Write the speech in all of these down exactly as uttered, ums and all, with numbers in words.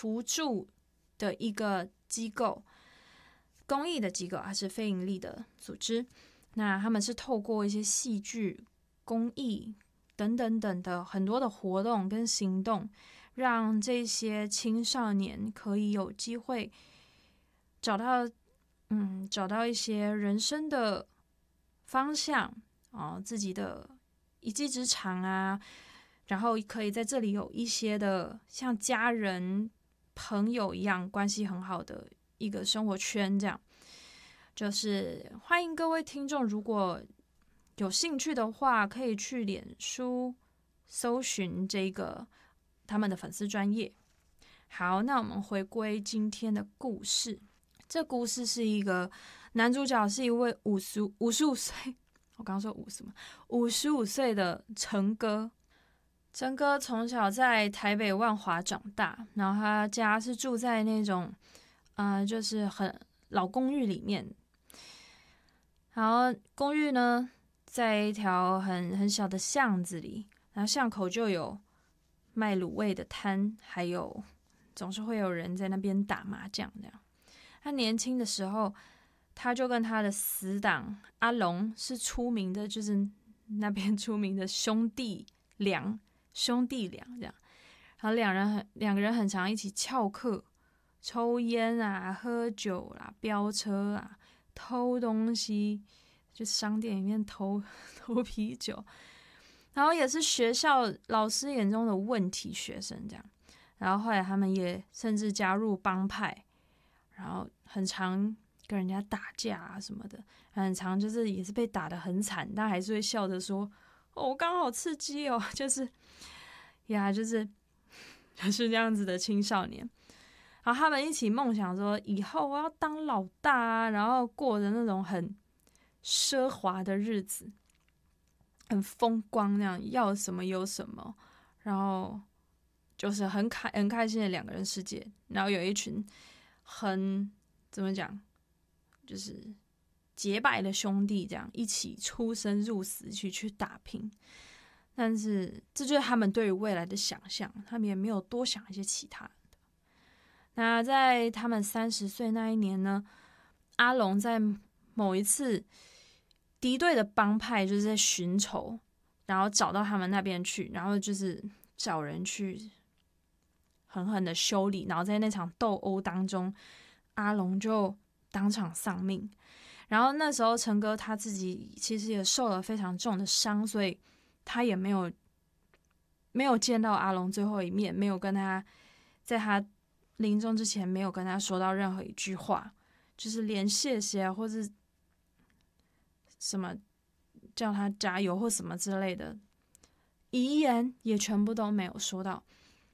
扶助的一个机构，公益的机构还是非营利的组织。那他们是透过一些戏剧、公益等等等的很多的活动跟行动，让这些青少年可以有机会找到，嗯，找到一些人生的方向哦，自己的一技之长啊，然后可以在这里有一些的像家人、朋友一样关系很好的一个生活圈，这样。就是欢迎各位听众，如果有兴趣的话，可以去脸书搜寻这个他们的粉丝专页。好，那我们回归今天的故事。这故事是一个男主角是一位五十五十五岁，我刚刚说五什么？五十五岁的陈哥。陈哥从小在台北万华长大，然后他家是住在那种，呃，就是很老公寓里面。然后公寓呢，在一条很很小的巷子里，然后巷口就有卖卤味的摊，还有总是会有人在那边打麻将这样。他年轻的时候，他就跟他的死党阿龙是出名的，就是那边出名的兄弟俩，兄弟俩这样。然后两人很两个人很常一起翘课、抽烟啊、喝酒啦、飙车啊。偷东西，就商店里面偷偷啤酒，然后也是学校老师眼中的问题学生这样。然后后来他们也甚至加入帮派，然后很常跟人家打架啊什么的，很常就是也是被打得很惨，但还是会笑着说：“哦，我刚好刺激哦。”就是呀，就是就是这样子的青少年。然后他们一起梦想说，以后我要当老大啊，然后过着那种很奢华的日子，很风光那样，要什么有什么，然后就是很开很开心的两个人世界。然后有一群很怎么讲，就是结拜的兄弟，这样一起出生入死去去打拼。但是这就是他们对于未来的想象，他们也没有多想一些其他的。那在他们三十岁那一年呢，阿龙在某一次敌对的帮派就是在寻仇，然后找到他们那边去，然后就是找人去狠狠的修理，然后在那场斗殴当中，阿龙就当场丧命。然后那时候陈哥他自己其实也受了非常重的伤，所以他也没有没有见到阿龙最后一面，没有跟他在他临终之前没有跟他说到任何一句话，就是连谢谢或是什么叫他加油或什么之类的遗言也全部都没有说到。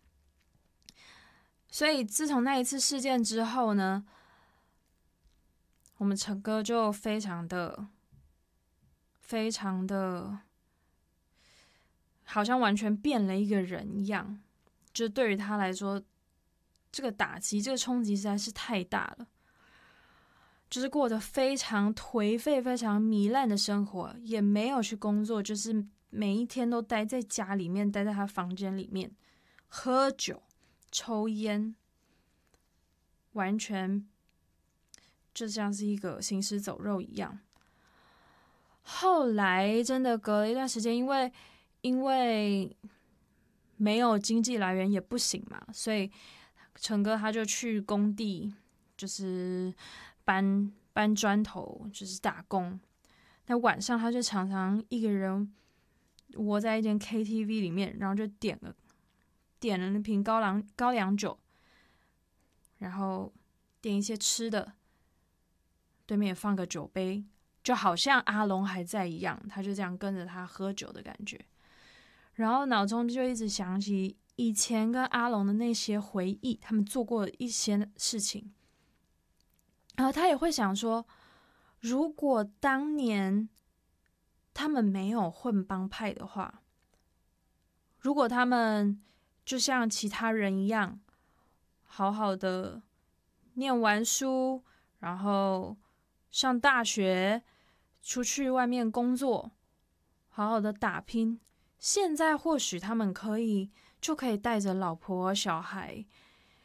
所以自从那一次事件之后呢，我们陈哥就非常的非常的好像完全变了一个人一样，就对于他来说，这个打击这个冲击实在是太大了，就是过着非常颓废非常糜烂的生活，也没有去工作，就是每一天都待在家里面，待在他房间里面喝酒抽烟，完全就像是一个行尸走肉一样。后来真的隔了一段时间，因为因为没有经济来源也不行嘛，所以陈哥他就去工地，就是搬搬砖头，就是打工。那晚上他就常常一个人窝在一间 K T V 里面，然后就点了点了那瓶高粱高粱酒，然后点一些吃的，对面也放个酒杯，就好像阿龙还在一样，他就这样跟着他喝酒的感觉。然后脑中就一直想起以前跟阿龙的那些回忆，他们做过的一些事情。然后他也会想说，如果当年他们没有混帮派的话，如果他们就像其他人一样，好好的念完书，然后上大学，出去外面工作，好好的打拼，现在或许他们可以就可以带着老婆小孩，